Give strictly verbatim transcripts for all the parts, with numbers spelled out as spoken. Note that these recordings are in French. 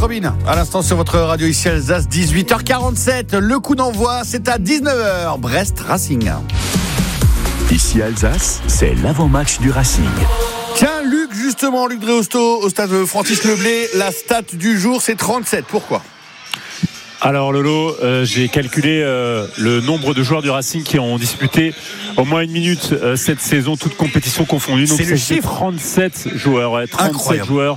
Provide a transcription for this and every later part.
Robin, à l'instant sur votre radio ici Alsace, dix-huit heures quarante-sept. Le coup d'envoi, c'est à dix-neuf heures. Brest Racing. Ici Alsace, c'est l'avant-match du Racing. Tiens, Luc, justement, Luc Dréhosto, au stade Francis Leblé, la stat du jour, c'est trente-sept. Pourquoi ? Alors Lolo, euh, j'ai calculé euh, le nombre de joueurs du Racing qui ont disputé au moins une minute euh, cette saison, toute compétition confondue. Donc c'est le chiffre. trente-sept joueurs, ouais, trente-sept Incroyable. joueurs.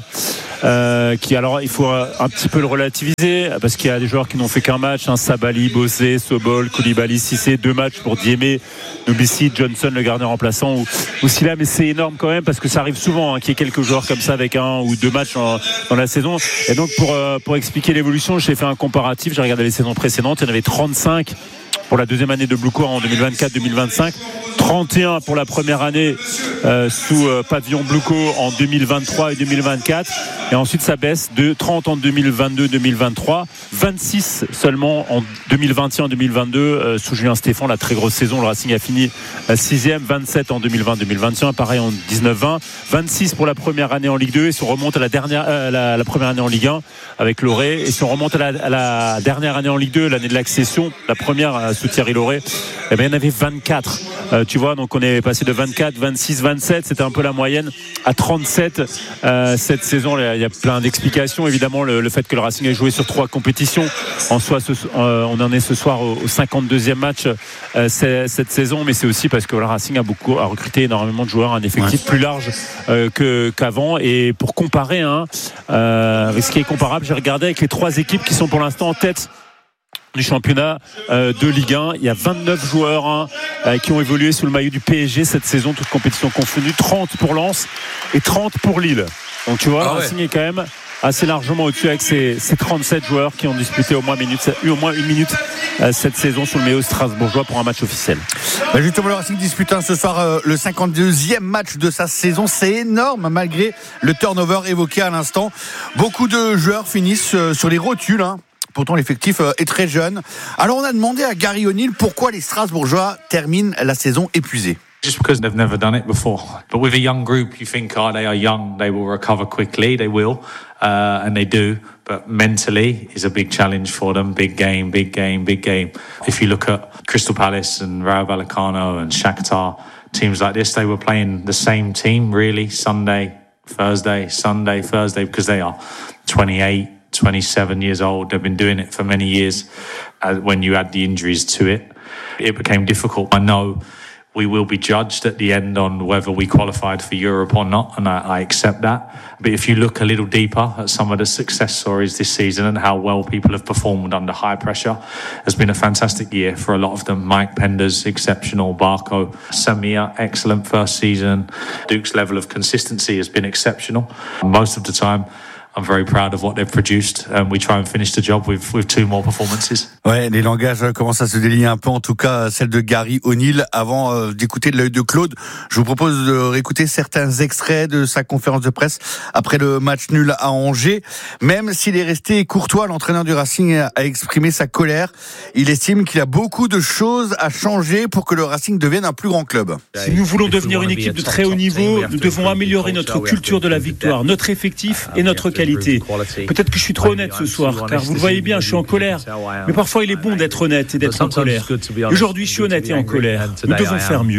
Euh, qui alors il faut un petit peu le relativiser parce qu'il y a des joueurs qui n'ont fait qu'un match, hein, Sabali, Bossé, Sobol, Koulibaly, Cissé, deux matchs pour Diémé, Nubissi, Johnson, le gardien remplaçant ou, ou Silla, mais c'est énorme quand même parce que ça arrive souvent hein, qu'il y ait quelques joueurs comme ça avec un ou deux matchs en, dans la saison. Et donc pour, euh, pour expliquer l'évolution, j'ai fait un comparatif, j'ai regardé les saisons précédentes, il y en avait trente-cinq pour la deuxième année de Blucourt en deux mille vingt-quatre deux mille vingt-cinq, trente et un pour la première année euh, sous euh, pavillon Blucourt en deux mille vingt-trois et deux mille vingt-quatre, et ensuite ça baisse de trente en deux mille vingt-deux deux mille vingt-trois, vingt-six seulement en deux mille vingt et un deux mille vingt-deux euh, sous Julien Stéphan, la très grosse saison. Le Racing a fini euh, sixième, vingt-sept en deux mille vingt deux mille vingt et un, pareil en dix-neuf vingt, vingt-six pour la première année en Ligue deux, et si on remonte à la dernière euh, la, la première année en Ligue un avec Loré, et si on remonte à la, à la dernière année en Ligue deux, l'année de l'accession, la première euh, sous Thierry Loré, eh bien, il y en avait vingt-quatre, euh, tu vois, donc on est passé de vingt-quatre, vingt-six, vingt-sept, c'était un peu la moyenne, à trente-sept euh, cette saison. Il y a plein d'explications, évidemment le, le fait que le Racing ait joué sur trois compétitions en soi, ce, euh, on en est ce soir au, au cinquante-deuxième match euh, cette saison, mais c'est aussi parce que le Racing a beaucoup a recruté énormément de joueurs, un effectif ouais. plus large euh, que, qu'avant. Et pour comparer hein, euh, avec ce qui est comparable, j'ai regardé avec les trois équipes qui sont pour l'instant en tête du championnat euh, de Ligue un. Il y a vingt-neuf joueurs hein, euh, qui ont évolué sous le maillot du P S G cette saison, toutes compétitions confondues, trente pour Lens et trente pour Lille. Donc tu vois, ah le Racing ouais. est quand même assez largement au-dessus avec ces, ces trente-sept joueurs qui ont disputé au moins, minute, eu au moins une minute euh, cette saison sous le maillot strasbourgeois pour un match officiel. Bah justement, le Racing dispute hein, ce soir euh, le cinquante-deuxième match de sa saison. C'est énorme malgré le turnover évoqué à l'instant. Beaucoup de joueurs finissent euh, sur les rotules. Hein. Pourtant, l'effectif est très jeune. Alors, on a demandé à Gary O'Neill pourquoi les Strasbourgeois terminent la saison épuisés. Just because they've never done it before. But with a young group, you think, oh, they are young, they will recover quickly. They will, uh, and they do. But mentally, is a big challenge for them. Big game, big game, big game. If you look at Crystal Palace and Rayo Vallecano and Shakhtar, teams like this, they were playing the same team, really, Sunday, Thursday, Sunday, Thursday, because they are twenty-eight, twenty-seven years old. They've been doing it for many years. Uh, when you add the injuries to it, it became difficult. I know we will be judged at the end on whether we qualified for Europe or not, and I, I accept that. But if you look a little deeper at some of the success stories this season and how well people have performed under high pressure, it's been a fantastic year for a lot of them. Mike Penders, exceptional. Barco, Samir, excellent first season. Duke's level of consistency has been exceptional. Most of the time, I'm very proud of what they've produced, and we try and finish the job with, with two more performances. Ouais, les langages commencent à se délier un peu, en tout cas celle de Gary O'Neill. Avant euh, d'écouter de l'œil de Claude, je vous propose de réécouter certains extraits de sa conférence de presse après le match nul à Angers. Même s'il est resté courtois, l'entraîneur du Racing a exprimé sa colère. Il estime qu'il y a beaucoup de choses à changer pour que le Racing devienne un plus grand club. Si nous voulons devenir une équipe de très haut niveau, nous devons améliorer notre culture de la victoire, notre effectif et notre qualité. Peut-être que je suis trop honnête ce soir, car vous le voyez bien, je suis en colère. Mais parfois, il est bon d'être honnête et d'être en colère. Aujourd'hui, je suis honnête et en colère. Nous devons faire mieux.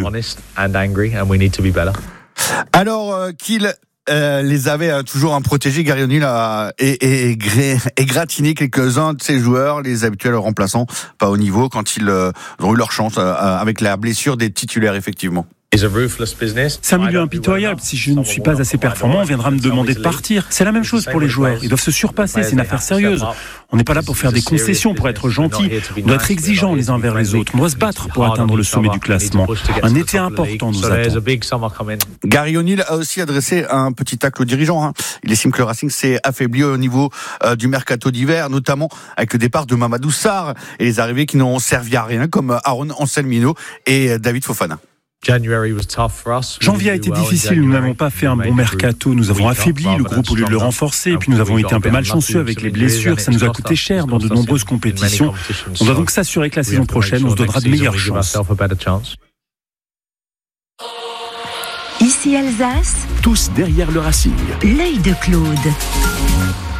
Alors euh, qu'il euh, les avait euh, toujours un protégé, Gary O'Neill a égratigné quelques-uns de ses joueurs, les habituels remplaçants, pas au niveau, quand ils euh, ont eu leur chance euh, avec la blessure des titulaires, effectivement. C'est un milieu impitoyable. Si je ne suis pas assez performant, on viendra me demander de partir. C'est la même chose pour les joueurs. Ils doivent se surpasser, c'est une affaire sérieuse. On n'est pas là pour faire des concessions, pour être gentil. On doit être exigeants les uns vers les autres. On doit se battre pour atteindre le sommet du classement. Un été important nous attend. Gary O'Neill a aussi adressé un petit tacle aux dirigeants. Hein. Il estime que le Racing s'est affaibli au niveau euh, du mercato d'hiver, notamment avec le départ de Mamadou Sarr et les arrivées qui n'ont servi à rien, comme Aaron Anselmino et David Fofana. Janvier a été difficile, nous n'avons pas fait un bon mercato, nous avons affaibli le groupe au lieu de le renforcer, et puis nous avons été un peu malchanceux avec les blessures, ça nous a coûté cher dans de nombreuses compétitions. On doit donc s'assurer que la saison prochaine, on se donnera de meilleures chances. Ici Alsace, tous derrière le Racing. L'œil de Claude.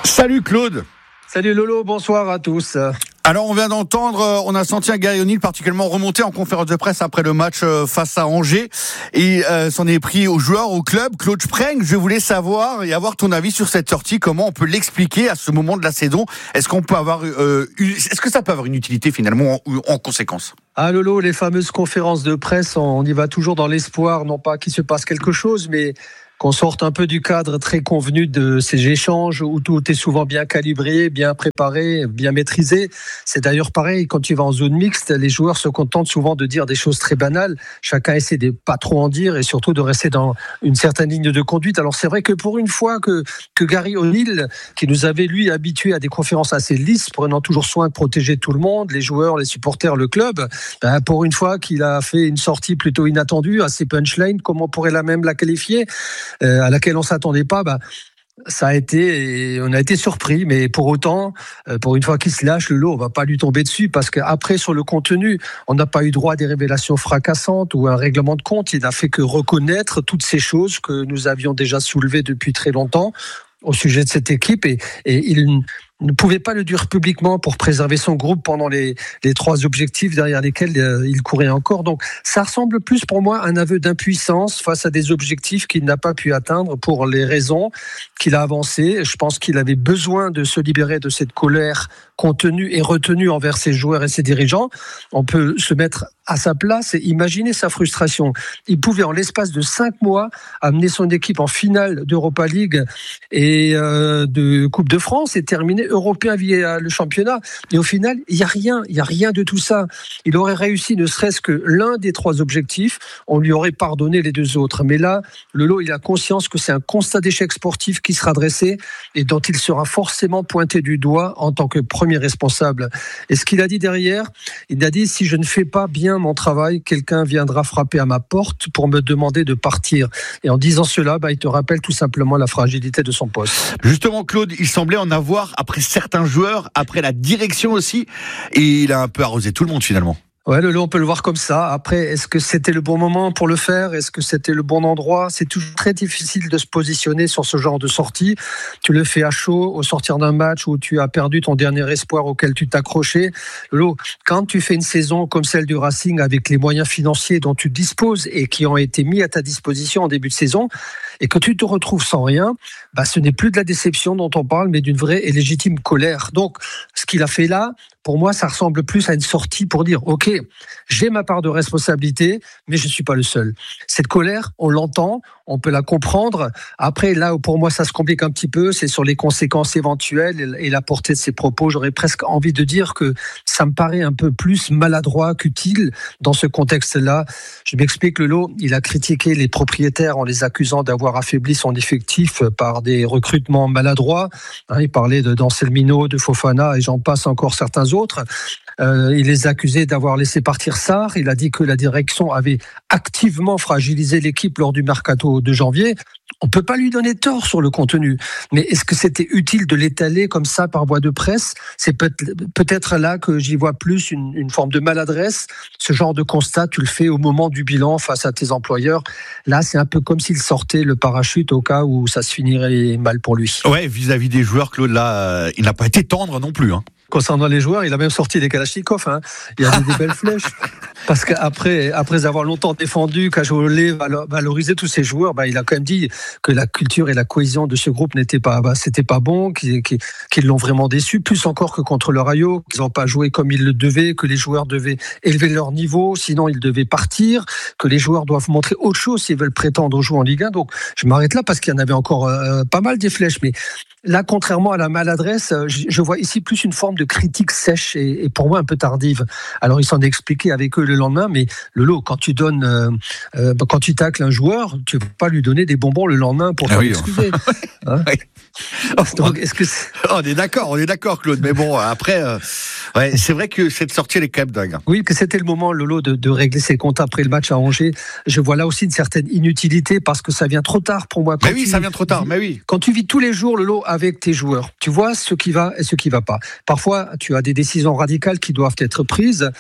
Salut Claude. Salut Lolo, bonsoir à tous. Alors on vient d'entendre, on a senti un Gary O'Neill particulièrement remonté en conférence de presse après le match face à Angers et euh, s'en est pris aux joueurs, au club. Claude Spreng, je voulais savoir et avoir ton avis sur cette sortie, comment on peut l'expliquer à ce moment de la saison. Est-ce qu'on peut avoir, euh, une, est-ce que ça peut avoir une utilité finalement en, en conséquence? Ah Lolo, les fameuses conférences de presse, on y va toujours dans l'espoir, non pas qu'il se passe quelque chose, mais qu'on sorte un peu du cadre très convenu de ces échanges où tout est souvent bien calibré, bien préparé, bien maîtrisé. C'est d'ailleurs pareil, quand tu vas en zone mixte, les joueurs se contentent souvent de dire des choses très banales. Chacun essaie de pas trop en dire et surtout de rester dans une certaine ligne de conduite. Alors c'est vrai que pour une fois que, que Gary O'Neill, qui nous avait lui habitués à des conférences assez lisses, prenant toujours soin de protéger tout le monde, les joueurs, les supporters, le club, ben pour une fois qu'il a fait une sortie plutôt inattendue, assez punchline, comme on pourrait la même la qualifier, Euh, à laquelle on s'attendait pas, bah, ça a été, on a été surpris, mais pour autant, euh, pour une fois qu'il se lâche, le lot, on va pas lui tomber dessus, parce qu'après, sur le contenu, on n'a pas eu droit à des révélations fracassantes ou un règlement de compte. Il n'a fait que reconnaître toutes ces choses que nous avions déjà soulevées depuis très longtemps au sujet de cette équipe, et, et il ne pouvait pas le dire publiquement pour préserver son groupe pendant les, les trois objectifs derrière lesquels euh, il courait encore. Donc ça ressemble plus pour moi à un aveu d'impuissance face à des objectifs qu'il n'a pas pu atteindre pour les raisons qu'il a avancées. Je pense qu'il avait besoin de se libérer de cette colère contenue et retenue envers ses joueurs et ses dirigeants. On peut se mettre à sa place et imaginer sa frustration. Il pouvait en l'espace de cinq mois amener son équipe en finale d'Europa League et euh, de Coupe de France et terminer européen via le championnat. Et au final, il n'y a rien, il n'y a rien de tout ça. Il aurait réussi ne serait-ce que l'un des trois objectifs, on lui aurait pardonné les deux autres. Mais là, le lot, il a conscience que c'est un constat d'échec sportif qui sera dressé et dont il sera forcément pointé du doigt en tant que premier responsable. Et ce qu'il a dit derrière, il a dit, si je ne fais pas bien mon travail, quelqu'un viendra frapper à ma porte pour me demander de partir. Et en disant cela, bah, il te rappelle tout simplement la fragilité de son poste. Justement, Claude, il semblait en avoir après certains joueurs, après la direction aussi, et il a un peu arrosé tout le monde finalement. Ouais, le lot, on peut le voir comme ça. Après, est-ce que c'était le bon moment pour le faire? Est-ce que c'était le bon endroit? C'est toujours très difficile de se positionner sur ce genre de sortie. Tu le fais à chaud au sortir d'un match où tu as perdu ton dernier espoir auquel tu t'accrochais. Le lot, quand tu fais une saison comme celle du Racing avec les moyens financiers dont tu disposes et qui ont été mis à ta disposition en début de saison, et que tu te retrouves sans rien, bah, ce n'est plus de la déception dont on parle, mais d'une vraie et légitime colère. Donc, ce qu'il a fait là, pour moi, ça ressemble plus à une sortie pour dire, OK, j'ai ma part de responsabilité, mais je ne suis pas le seul. Cette colère, on l'entend, on peut la comprendre. Après, là où pour moi ça se complique un petit peu, c'est sur les conséquences éventuelles et la portée de ses propos. J'aurais presque envie de dire que ça me paraît un peu plus maladroit qu'utile dans ce contexte-là. Je m'explique, le lot, il a critiqué les propriétaires en les accusant d'avoir affaibli son effectif par des recrutements maladroits. Il parlait de d'Anselmino, de Fofana et j'en passe encore certains autres. Euh, il les accusait d'avoir laissé partir Sarr. Il a dit que la direction avait activement fragilisé l'équipe lors du mercato de janvier. On ne peut pas lui donner tort sur le contenu. Mais est-ce que c'était utile de l'étaler comme ça par voie de presse? C'est peut-être là que j'y vois plus une, une forme de maladresse. Ce genre de constat, tu le fais au moment du bilan face à tes employeurs. Là, c'est un peu comme s'il sortait le parachute au cas où ça se finirait mal pour lui. Ouais, vis-à-vis des joueurs, Claude, là, euh, il n'a pas été tendre non plus, hein. Concernant les joueurs, il a même sorti des Kalachnikov. Hein. Il y a des belles flèches. Parce qu'après après avoir longtemps défendu, cajolé, valorisé tous ces joueurs, bah, il a quand même dit que la culture et la cohésion de ce groupe n'étaient pas, bah, c'était pas bon, qu'ils, qu'ils, qu'ils l'ont vraiment déçu, plus encore que contre le Rayo, qu'ils n'ont pas joué comme ils le devaient, que les joueurs devaient élever leur niveau, sinon ils devaient partir, que les joueurs doivent montrer autre chose s'ils veulent prétendre jouer en Ligue un. Donc je m'arrête là parce qu'il y en avait encore euh, pas mal des flèches, mais là, contrairement à la maladresse, je vois ici plus une forme de critique sèche et, et pour moi un peu tardive. Alors, il s'en est expliqué avec eux le lendemain, mais le lot, quand tu donnes, euh, euh, quand tu tacles un joueur, tu ne peux pas lui donner des bonbons le lendemain pour ah oui, l'excuser. Hein oui. Donc, est-ce que c'est... On est d'accord, on est d'accord, Claude. Mais bon, après, euh, ouais, c'est vrai que cette sortie, elle est quand même dingue. Oui, que c'était le moment, Lolo, de, de régler ses comptes après le match à Angers. Je vois là aussi une certaine inutilité parce que ça vient trop tard pour moi. Quand mais oui, tu, ça vient trop tard, mais oui. Quand tu vis tous les jours, Lolo, avec tes joueurs, tu vois ce qui va et ce qui va pas. Parfois, tu as des décisions radicales qui doivent être prises.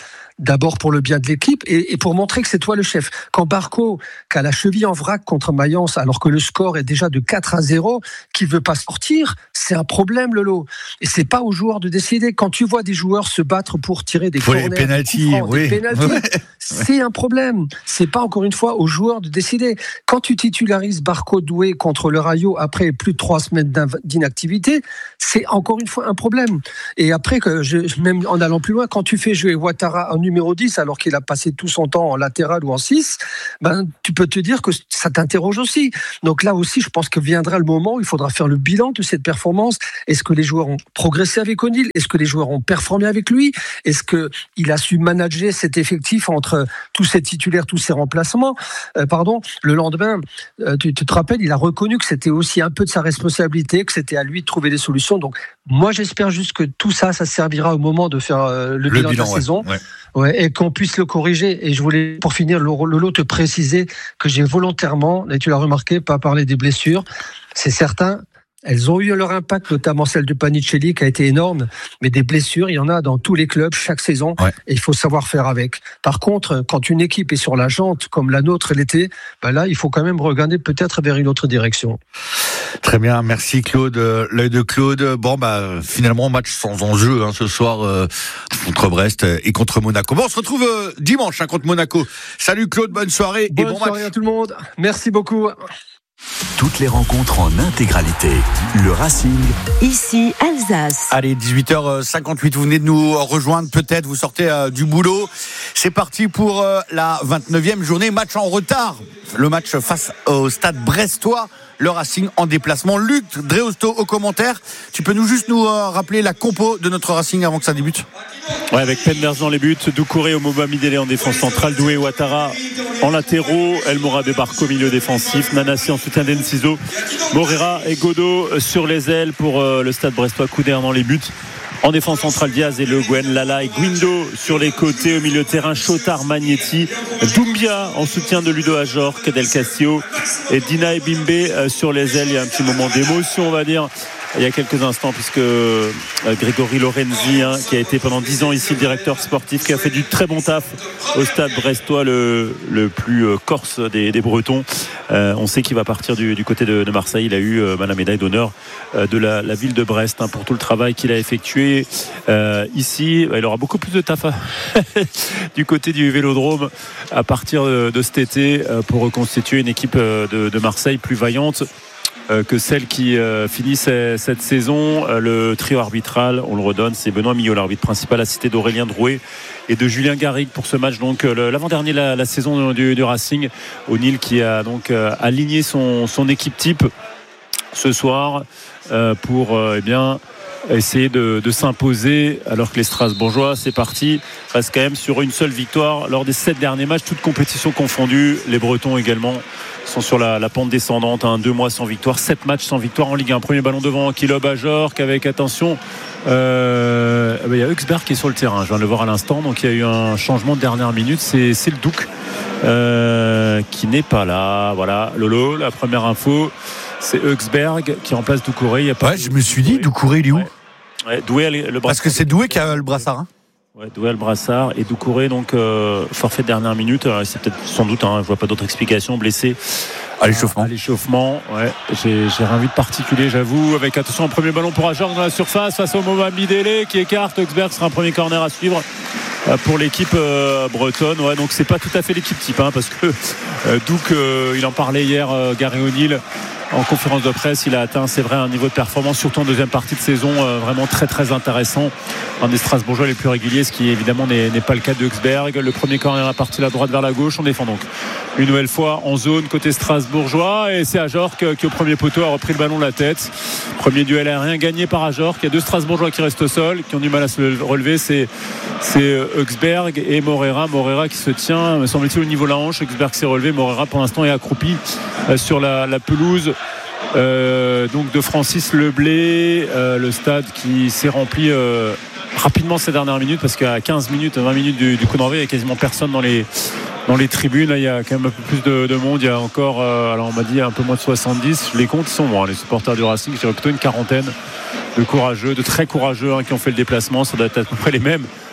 d'abord pour le bien de l'équipe et, et pour montrer que c'est toi le chef. Quand Barco, qui a la cheville en vrac contre Mayence, alors que le score est déjà de quatre à zéro, qui veut pas sortir, c'est un problème, Lolo. Et c'est pas aux joueurs de décider. Quand tu vois des joueurs se battre pour tirer des pour corners, les pénaltys, francs, oui. des pénaltys, ouais. C'est un problème. C'est pas encore une fois aux joueurs de décider. Quand tu titularises Barco Doué contre le Rayo après plus de trois semaines d'inactivité, c'est encore une fois un problème. Et après, que je, même en allant plus loin, quand tu fais jouer Ouattara en numéro dix alors qu'il a passé tout son temps en latéral ou en six, ben, tu peux te dire que ça t'interroge aussi. Donc là aussi, je pense que viendra le moment où il faudra faire le bilan de cette performance. Est-ce que les joueurs ont progressé avec O'Neill? Est-ce que les joueurs ont performé avec lui? Est-ce qu'il a su manager cet effectif entre tous ses titulaires, tous ses remplacements? euh, Pardon, le lendemain, euh, tu, tu te rappelles, il a reconnu que c'était aussi un peu de sa responsabilité, que c'était à lui de trouver des solutions. Donc moi, j'espère juste que tout ça, ça servira au moment de faire euh, le, le bilan, bilan de la ouais, saison. Ouais. Ouais, et qu'on puisse le corriger. Et je voulais, pour finir, Lolo, te préciser que j'ai volontairement, et tu l'as remarqué, pas parlé des blessures. C'est certain, elles ont eu leur impact, notamment celle de Panicelli qui a été énorme, mais des blessures, il y en a dans tous les clubs chaque saison, ouais. Et il faut savoir faire avec. Par contre, quand une équipe est sur la jante comme la nôtre l'était, ben là, il faut quand même regarder peut-être vers une autre direction. Très bien, merci Claude. L'œil de Claude. Bon, bah finalement match sans enjeu hein, ce soir euh, contre Brest et contre Monaco. Bon, on se retrouve euh, dimanche hein, contre Monaco. Salut Claude, bonne soirée bonne et bon soirée match à tout le monde. Merci beaucoup. Toutes les rencontres en intégralité. Le Racing. Ici, Alsace. Allez, dix-huit heures cinquante-huit, vous venez de nous rejoindre peut-être, vous sortez euh, du boulot. C'est parti pour euh, la vingt-neuvième journée, match en retard. Le match face au Stade Brestois. Le Racing en déplacement. Luc Dreosto au commentaire. Tu peux nous juste nous euh, rappeler la compo de notre Racing avant que ça débute? Ouais, avec Penders dans les buts, Doucouré, Omoba Midele en défense centrale, Doué, Ouattara en latéraux, El Mourabe Barco au milieu défensif, Nanassi en soutien d'Enciso, Morera et Godot sur les ailes pour euh, le Stade Brestois, Couder dans les buts. En défense centrale, Diaz et Le Guen, Lala et Guindo sur les côtés. Au milieu de terrain, Chotard, Magnetti, Doumbia en soutien de Ludo Ajor, Del Castillo et Dina et Bimbe sur les ailes. Il y a un petit moment d'émotion, on va dire, il y a quelques instants, puisque euh, Grégory Lorenzi, hein, qui a été pendant dix ans ici le directeur sportif, qui a fait du très bon taf au Stade Brestois, le, le plus euh, corse des, des Bretons. Euh, on sait qu'il va partir du, du côté de, de Marseille. Il a eu euh, la médaille d'honneur euh, de la, la ville de Brest hein, pour tout le travail qu'il a effectué euh, ici. Il aura beaucoup plus de taf à du côté du Vélodrome à partir de, de cet été euh, pour reconstituer une équipe euh, de, de Marseille plus vaillante que celle qui euh, finit cette saison. Euh, le trio arbitral, on le redonne, c'est Benoît Millot, l'arbitre principal, assisté d'Aurélien Drouet et de Julien Garrigue pour ce match, donc euh, l'avant-dernier la, la saison du, du Racing. O'Neill qui a donc euh, aligné son, son équipe type ce soir euh, pour euh, eh bien essayer de, de s'imposer, alors que les Strasbourgeois, c'est parti, restent quand même sur une seule victoire lors des sept derniers matchs, toutes compétitions confondues. Les Bretons également sont sur la, la pente descendante, hein, deux mois sans victoire, sept matchs sans victoire en Ligue un. Premier ballon devant qui lobe à Jorque avec, attention, euh, il y a Huxberg qui est sur le terrain, je viens de le voir à l'instant, donc il y a eu un changement de dernière minute, c'est, c'est le Douk euh, qui n'est pas là. Voilà, Lolo, la première info, c'est Huxberg qui remplace Doucouré. Il y a pas ouais, je me suis dit, Doucouré, il est où? Ouais. Ouais, Doué, le brassard. Parce que c'est Doué qui a le brassard. Hein. Ouais, Doué a le brassard et Doucouré, donc euh, forfait de dernière minute. Alors, c'est peut-être sans doute, hein, je vois pas d'autres explications. Blessé à l'échauffement. À l'échauffement, ouais. J'ai, j'ai rien vu de particulier, j'avoue. Avec attention, un premier ballon pour Ajor dans la surface face au Mohamed Midele qui écarte. Huxberg sera un premier corner à suivre pour l'équipe euh, bretonne. Ouais, donc c'est pas tout à fait l'équipe type, hein, parce que euh, Douk, euh, il en parlait hier, euh, Gary O'Neill. En conférence de presse, il a atteint, c'est vrai, un niveau de performance, surtout en deuxième partie de saison, euh, vraiment très très intéressant. Un des Strasbourgeois les plus réguliers, ce qui évidemment n'est, n'est pas le cas de Huxberg. Le premier corner a parti de la droite vers la gauche. On défend donc une nouvelle fois en zone côté Strasbourgeois. Et c'est Ajorque qui, au premier poteau, a repris le ballon de la tête. Premier duel aérien gagné par Ajorque. Il y a deux Strasbourgeois qui restent au sol, qui ont du mal à se relever. C'est, c'est Huxberg et Morera. Morera qui se tient, me semble-t-il, au niveau de la hanche. Huxberg s'est relevé. Morera, pour l'instant, est accroupi euh, sur la, la pelouse. Euh, donc de Francis Leblé, euh, le stade qui s'est rempli euh, rapidement ces dernières minutes, parce qu'à quinze minutes, vingt minutes du, du coup d'envoi, il n'y a quasiment personne dans les, dans les tribunes. Là, il y a quand même un peu plus de, de monde. Il y a encore, euh, alors on m'a dit un peu moins de soixante-dix. Les comptes sont bons, hein, les supporters du Racing, je dirais plutôt une quarantaine de courageux, de très courageux, hein, qui ont fait le déplacement. Ça doit être à peu près les mêmes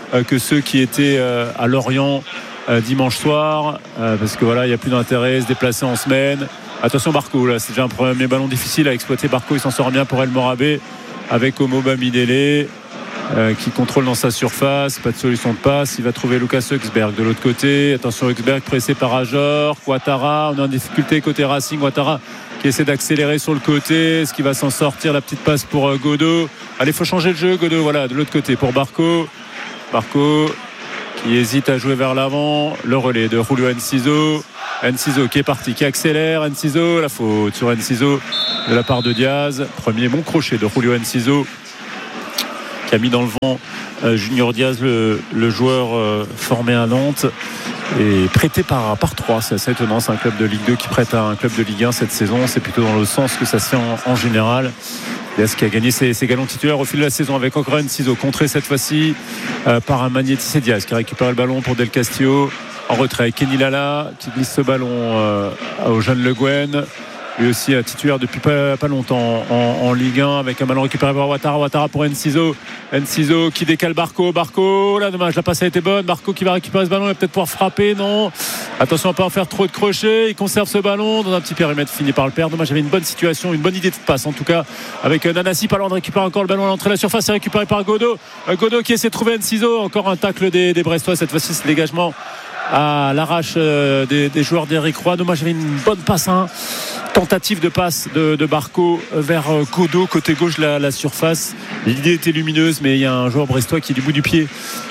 euh, que ceux qui étaient euh, à Lorient euh, dimanche soir, euh, parce que voilà, il n'y a plus d'intérêt, se déplacer en semaine. Attention Barco, là c'est déjà un premier ballon difficile à exploiter. Barco, il s'en sort bien pour El Morabé avec Omo Bamidele euh, qui contrôle dans sa surface, pas de solution de passe. Il va trouver Lucas Högsberg de l'autre côté. Attention Högsberg pressé par Ajor, Ouattara, on est en difficulté côté Racing. Ouattara qui essaie d'accélérer sur le côté, est-ce qu'il va s'en sortir? La petite passe pour euh, Godot. Allez, il faut changer le jeu, Godot, voilà, de l'autre côté pour Barco. Barco qui hésite à jouer vers l'avant, le relais de Julio Enciso. Enciso qui est parti, qui accélère. Enciso, la faute sur Enciso de la part de Diaz. Premier bon crochet de Julio Enciso qui a mis dans le vent euh, Junior Diaz, le, le joueur euh, formé à Nantes et prêté par, par trois. C'est assez étonnant, c'est un club de Ligue deux qui prête à un club de Ligue un cette saison. C'est plutôt dans le sens que ça se fait en, en général. Diaz qui a gagné ses, ses galons titulaires au fil de la saison avec encore Enciso, contré cette fois-ci euh, par un Magnétis et Diaz qui récupère le ballon pour Del Castillo. En retrait, Kenny Lala qui glisse ce ballon euh, au jeune Le Guen, lui aussi euh, titulaire depuis pas, pas longtemps en, en Ligue un avec un ballon récupéré par Ouattara. Ouattara pour Enciso. Enciso qui décale Barco. Barco, là dommage, la passe a été bonne. Barco qui va récupérer ce ballon, il va peut-être pouvoir frapper. Non, attention à ne pas en faire trop de crochets. Il conserve ce ballon dans un petit périmètre fini par le perdre. Dommage, j'avais une bonne situation, une bonne idée de passe en tout cas avec Nanasi. Pas loin de récupérer encore le ballon à l'entrée de la surface. C'est récupéré par Godot. Godot qui essaie de trouver Enciso. Encore un tacle des, des Brestois. Cette fois-ci, c'est le dégagement à l'arrache euh, des, des joueurs d'Éric Roy. Dommage, j'avais une bonne passe, hein. Tentative de passe de, de Barco vers euh, Godot, côté gauche de la, la surface. L'idée était lumineuse, mais il y a un joueur brestois qui du bout du pied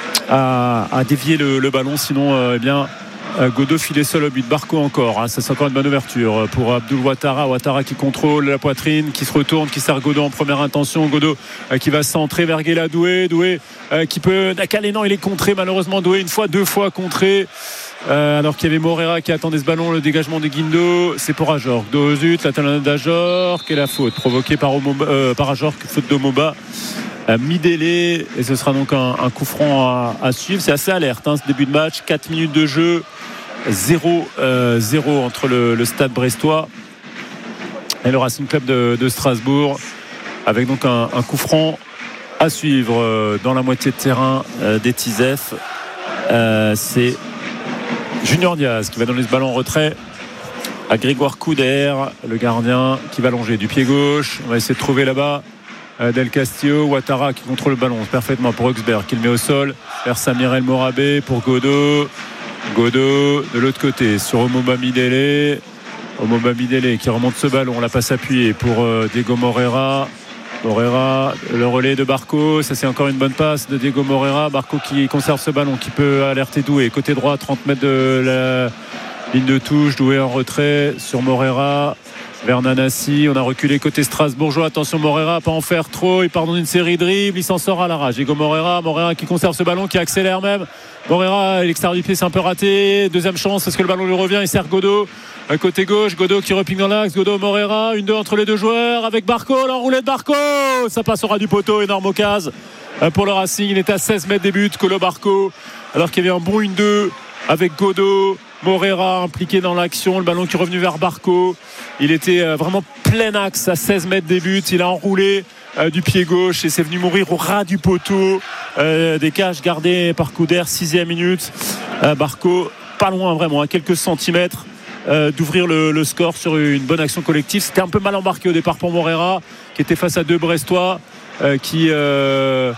a, a dévié le, le ballon. Sinon, euh, eh bien euh, Godot filait seul au but. Barco encore, hein. Ça c'est encore une bonne ouverture pour Abdoul Ouattara. Ouattara qui contrôle la poitrine, qui se retourne, qui sert Godot en première intention. Godot euh, qui va centrer vers Guéla Doué. Doué euh, qui peut Nakalénan, non, il est contré malheureusement. Doué une fois, deux fois contré. Euh, alors qu'il y avait Morera qui attendait ce ballon, le dégagement de Guindo, c'est pour Ajor. Dozut, la talonnade d'Ajor, qui est la faute provoquée par, Omoba, euh, par Ajor, faute d'Omoba. Euh, mi-délai, et ce sera donc un, un coup franc à, à suivre. C'est assez alerte, hein, ce début de match. quatre minutes de jeu, zéro zéro entre le, le stade brestois et le Racing Club de, de Strasbourg, avec donc un, un coup franc à suivre euh, dans la moitié de terrain euh, des Tizef. Euh, c'est Junior Diaz qui va donner ce ballon en retrait à Grégoire Couder, le gardien qui va longer du pied gauche. On va essayer de trouver là-bas euh, Del Castillo. Ouattara qui contrôle le ballon parfaitement pour Högsberg qui le met au sol vers Samir El Morabé pour Godot. Godot de l'autre côté sur Omo Bamidele. Omo Bamidele qui remonte ce ballon, la passe appuyée pour euh, Diego Morera. Morera, le relais de Barco, ça c'est encore une bonne passe de Diego Morera. Barco qui conserve ce ballon, qui peut alerter Doué côté droit, trente mètres de la ligne de touche. Doué en retrait sur Morera vers Nanasi. On a reculé côté strasbourgeois. Attention Morera, pas en faire trop, il part dans une série de dribbles, il s'en sort à la rage. Diego Morera, Morera qui conserve ce ballon, qui accélère même. Morera, l'extérieur du pied, c'est un peu raté. Deuxième chance, est-ce que le ballon lui revient? Il sert Godot côté gauche, Godot qui repique dans l'axe. Godot, Morera, une deux entre les deux joueurs avec Barco, l'enroulé de Barco, ça passera du poteau. Énorme occasion pour le Racing. Il était à seize mètres des buts, Colo Barco, alors qu'il y avait un bon une deux avec Godot. Morera impliqué dans l'action, le ballon qui est revenu vers Barco. Il était vraiment plein axe à seize mètres des buts. Il a enroulé euh, du pied gauche et c'est venu mourir au ras du poteau. Euh, des cages gardées par Couder, sixième minute. Euh, Barco, pas loin vraiment, à quelques centimètres euh, d'ouvrir le, le score sur une bonne action collective. C'était un peu mal embarqué au départ pour Morera, qui était face à deux Brestois, euh, qui euh,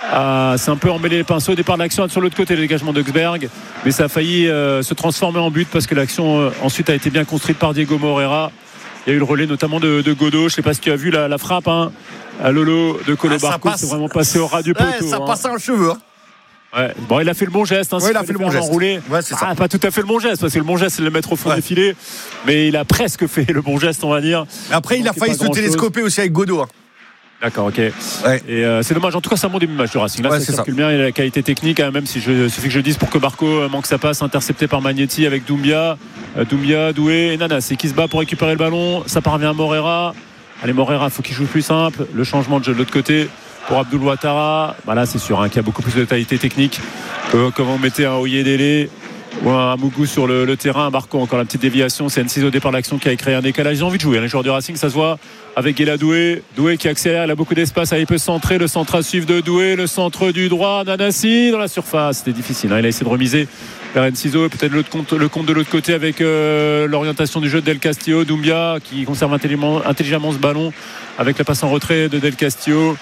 a, s'est un peu emmêlé les pinceaux au départ de l'action sur l'autre côté, le dégagement de Högsberg, mais ça a failli euh, se transformer en but parce que l'action euh, ensuite a été bien construite par Diego Morera. Il y a eu le relais notamment de, de Godot. Je ne sais pas si tu as vu la, la frappe, hein, à Lolo de Colo ah, Barco. C'est vraiment passé au ras du poteau. Ouais, ça hein. passe un cheveu. Hein. Ouais. Bon, il a fait le bon geste. Hein, ouais, il a fait le bon geste. Ouais, c'est ah, ça. Pas tout à fait le bon geste, parce que le bon geste, c'est de le mettre au fond ouais. du filet. Mais il a presque fait le bon geste, on va dire. Après, il a failli se télescoper aussi avec Godot. Hein. D'accord, ok. Ouais. Et euh, c'est dommage. En tout cas, c'est un bon début de match de Racing. Là, ouais, ça circule bien. Il a la qualité technique, hein, même si je suffit que je dise pour que Barco manque sa passe, intercepté par Magnetti avec Doumbia, euh, Doumbia, Doué et Nana. C'est qui se bat pour récupérer le ballon. Ça parvient à Morera. Allez, Morera, il faut qu'il joue plus simple. Le changement de jeu de l'autre côté pour Abdoul Ouattara. Bah là, c'est sûr hein, qu'il y a beaucoup plus de qualité technique. Euh, comme on mettait un Oyedele Ouais, Mougou sur le, le terrain, Barco encore la petite déviation, c'est N six au départ de l'action qui a créé un décalage. Ils ont envie de jouer, les joueurs du Racing, ça se voit avec Guéla Doué, Doué qui accélère, il a beaucoup d'espace, il peut centrer, le centre à suivre de Doué, le centre du droit, Nanassi dans la surface, c'était difficile, hein. Il a essayé de remiser vers N six O, peut-être le compte, le compte de l'autre côté avec euh, l'orientation du jeu de Del Castillo, Doumbia qui conserve intelligemment, intelligemment ce ballon avec la passe en retrait de Del Castillo.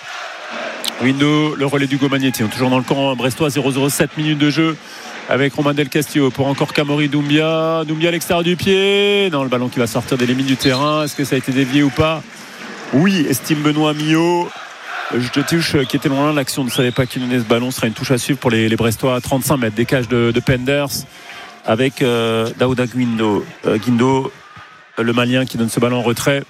Window, le relais d'Hugo Magnetti, toujours dans le camp brestois, zéro zéro sept minutes de jeu avec Romain Del Castillo pour encore Camori Doumbia. Doumbia à l'extérieur du pied. Non, le ballon qui va sortir des limites du terrain. Est-ce que ça a été dévié ou pas? Oui, estime Benoît Millot. Je te touche qui était loin. L'action ne savait pas qui donnait ce ballon. Ce sera une touche à suivre pour les, les Brestois à trente-cinq mètres. Décage de, de Penders avec euh, Daouda Guindo. Euh, Guindo, le Malien qui donne ce ballon en retrait.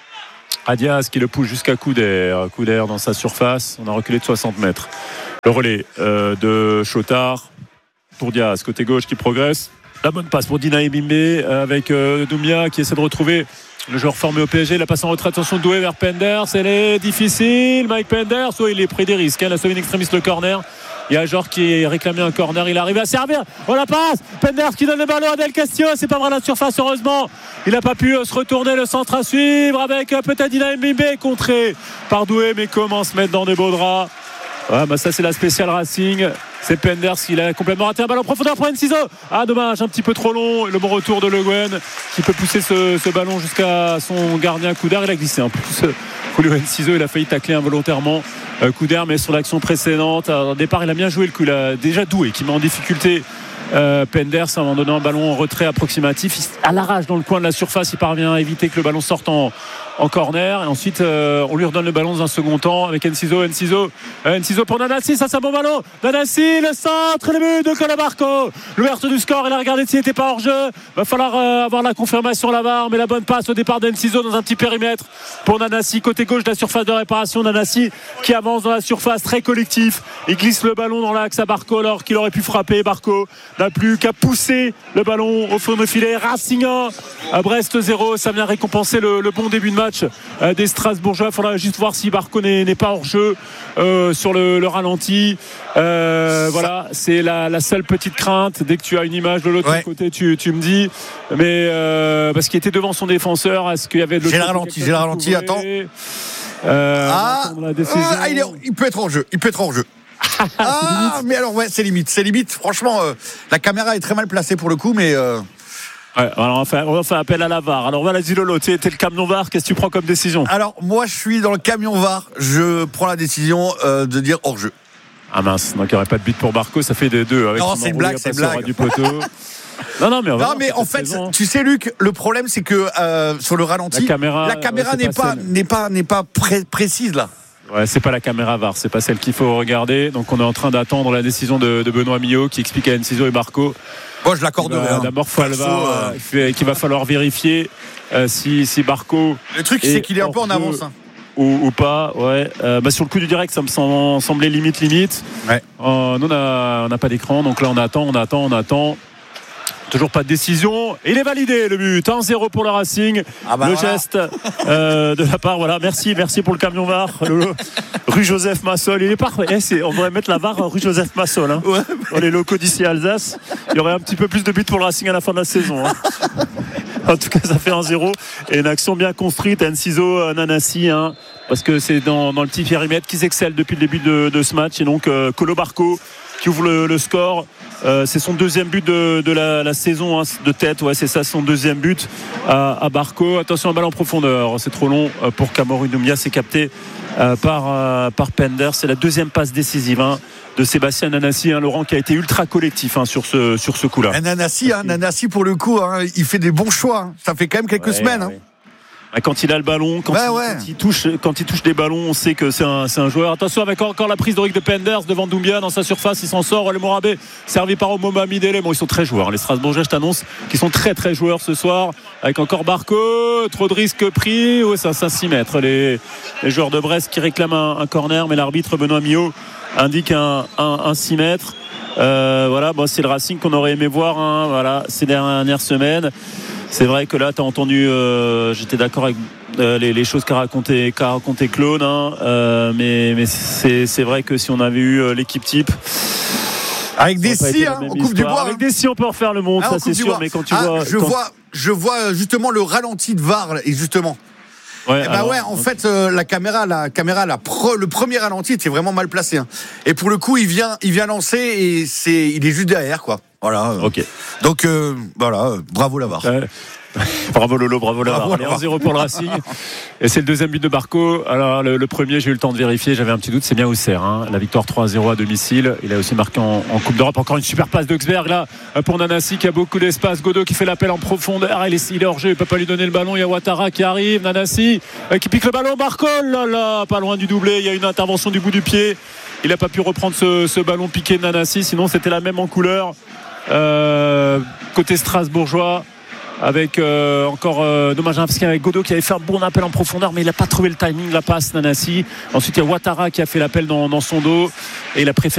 Adias qui le pousse jusqu'à Couder. Couder dans sa surface. On a reculé de soixante mètres. Le relais euh, de Chotard pour Diaz, côté gauche qui progresse. La bonne passe pour Dina Ebimbe euh, avec euh, Doumbia qui essaie de retrouver le joueur formé au P S G. La passe en retrait, attention de Doué vers Penders. Elle est difficile. Mike Penders, oh, il est pris des risques. Hein. Il a sauvé une extrémiste le corner. Il y a un joueur qui réclamé un corner. Il arrive à servir. Oh la passe. Penders qui donne le ballon à Del Castillo. C'est pas vrai la surface, heureusement. Il n'a pas pu euh, se retourner. Le centre à suivre avec euh, peut-être Dina Ebimbe contré par Doué. Mais comment se mettre dans des beaux draps? Ouais, bah ça c'est la spéciale Racing. C'est Penders qui a complètement raté un ballon en profondeur pour N six O. Ah dommage, un petit peu trop long. Le bon retour de Le Guen qui peut pousser ce, ce ballon jusqu'à son gardien Couder. Il a glissé en plus. Julio N six O, il a failli tacler involontairement euh, Couder, mais sur l'action précédente, au départ il a bien joué le coup. Il a déjà Doué qui met en difficulté euh, Penders en donnant un ballon en retrait approximatif. Il, à l'arrache dans le coin de la surface, il parvient à éviter que le ballon sorte en en corner et ensuite euh, on lui redonne le ballon dans un second temps avec N six O, N six O, N six O pour Nanassi, ça c'est un bon ballon. Nanassi, le centre, le but de Cola Barco. L'ouverture du score, il a regardé s'il n'était pas hors jeu. Va falloir euh, avoir la confirmation là-bas, mais la bonne passe au départ d'N six O dans un petit périmètre pour Nanassi, côté gauche de la surface de réparation. Nanassi qui avance dans la surface, très collectif. Il glisse le ballon dans l'axe à Barco alors qu'il aurait pu frapper. Barco n'a plus qu'à pousser le ballon au fond de filet. Racing un à Brest zéro, ça vient récompenser le, le bon début de match des Strasbourgeois. Il faudra juste voir si Barco n'est, n'est pas hors jeu euh, sur le, le ralenti. Euh, voilà, c'est la, la seule petite crainte. Dès que tu as une image de l'autre ouais. côté, tu, tu me dis. Mais euh, parce qu'il était devant son défenseur, est-ce qu'il y avait de l'autre J'ai le ralenti, j'ai le ralenti. Attends. Euh, ah, ah il, est, il peut être hors jeu. Il peut être hors jeu. Ah, mais alors ouais, c'est limite, c'est limite. Franchement, euh, la caméra est très mal placée pour le coup, mais. Euh... Ouais, alors on fait, on fait appel à la V A R. Alors voilà, Zilolo, tu es le camion V A R, qu'est-ce que tu prends comme décision? Alors moi je suis dans le camion V A R, je prends la décision euh, de dire hors jeu. Ah mince, donc il n'y aurait pas de but pour Barco, ça fait des deux. Avec non, c'est une blague, c'est une blague. Du poteau. Non, non, mais, on va non, mais en fait, saison. Tu sais, Luc, le problème, c'est que euh, sur le ralenti, la caméra, la caméra n'est, pas, n'est pas, n'est pas pré- précise là. Ouais, c'est pas la caméra V A R, c'est pas celle qu'il faut regarder. Donc on est en train d'attendre la décision de, de Benoît Millot qui explique à N six O et Barco. Moi, je l'accorderai. Bah, d'abord, il euh... qu'il va falloir vérifier euh, si, si Barco. Le truc, c'est qu'il est un peu en avance. Hein. Ou, ou pas, ouais. Euh, bah, sur le coup du direct, ça me semblait limite, limite. Ouais. Euh, nous, on n'a pas d'écran, donc là, on attend, on attend, on attend. Toujours pas de décision. Il est validé le but. un zéro pour le Racing. Ah bah le voilà. geste euh, de la part. Voilà. Merci, merci pour le camion V A R. Le, rue Joseph Massol. Il est parfait. Eh, c'est, on devrait mettre la V A R rue Joseph Massol. Hein. Ouais, mais... Dans les locaux d'ici à Alsace. Il y aurait un petit peu plus de buts pour le Racing à la fin de la saison. Hein. En tout cas, ça fait un zéro. Et une action bien construite. N six O, Nanassi. Hein, parce que c'est dans, dans le petit périmètre qu'ils excellent depuis le début de, de ce match. Et donc, euh, Colo Barco qui ouvre le, le score. Euh, c'est son deuxième but de, de la, la saison hein, de tête, ouais, c'est ça son deuxième but à, à Barco. Attention, un ballon en profondeur, c'est trop long pour Camori Doumbia, c'est capté euh, par, euh, par Penders. C'est la deuxième passe décisive hein, de Sébastien Nanassi, hein, Laurent, qui a été ultra collectif hein, sur ce, sur ce coup-là. Nanassi, hein, Nanassi pour le coup, hein, il fait des bons choix. Hein. Ça fait quand même quelques ouais, semaines. Ouais. Hein. Quand il a le ballon, quand, ouais, il, ouais. quand, il touche, quand il touche des ballons, on sait que c'est un, c'est un joueur. Attention avec encore la prise d'Oric de Penders devant Doumbia dans sa surface, il s'en sort. Le Morabé servi par Omoma Midele. Bon, ils sont très joueurs. Les Strasbourgeois, je t'annonce, qu'ils sont très très joueurs ce soir. Avec encore Barco, trop de risques pris. Ouais, c'est un six mètres. Les, les joueurs de Brest qui réclament un, un corner, mais l'arbitre Benoît Millot indique un, un, un six mètres. Euh, voilà, bon, c'est le Racing qu'on aurait aimé voir. Hein, voilà, ces dernières semaines. C'est vrai que là, tu as entendu, euh, j'étais d'accord avec euh, les, les choses qu'a raconté, qu'a raconté Claude, hein, euh, mais, mais c'est, c'est vrai que si on avait eu euh, l'équipe type, Avec des scies, hein, on coupe du bois. Avec des scies, on peut refaire le monde, ah, ça c'est sûr. Mais quand tu ah, vois, je quand... vois, je vois justement le ralenti de V A R et justement. Ouais, eh ben alors, ouais, en fait, euh, la caméra, la caméra, la pro, le premier ralenti était vraiment mal placé. Hein. Et pour le coup, il vient, il vient lancer et c'est, il est juste derrière, quoi. Voilà. Ok. Donc euh, voilà, bravo la V A R. Euh... Bravo Lolo, bravo la V A R. Allez, un zéro pour le Racing. Et c'est le deuxième but de Barco. Alors le, le premier, j'ai eu le temps de vérifier, j'avais un petit doute, c'est bien Auxerre. Hein. La victoire trois à zéro à domicile. Il a aussi marqué en, en Coupe d'Europe. Encore une super passe d'Augsberg là pour Nanasi qui a beaucoup d'espace. Godot qui fait l'appel en profondeur. Il est, il est hors jeu, il ne peut pas lui donner le ballon. Il y a Ouattara qui arrive. Nanasi qui pique le ballon. Barco, là là, pas loin du doublé. Il y a une intervention du bout du pied. Il n'a pas pu reprendre ce, ce ballon piqué de Nanasi. Sinon, c'était la même en couleur. Euh, côté strasbourgeois. Avec euh, encore euh, dommage parce qu'il y avait Godot qui avait fait un bon appel en profondeur mais il n'a pas trouvé le timing, la passe Nanasi. Ensuite il y a Ouattara qui a fait l'appel dans, dans son dos et il a préféré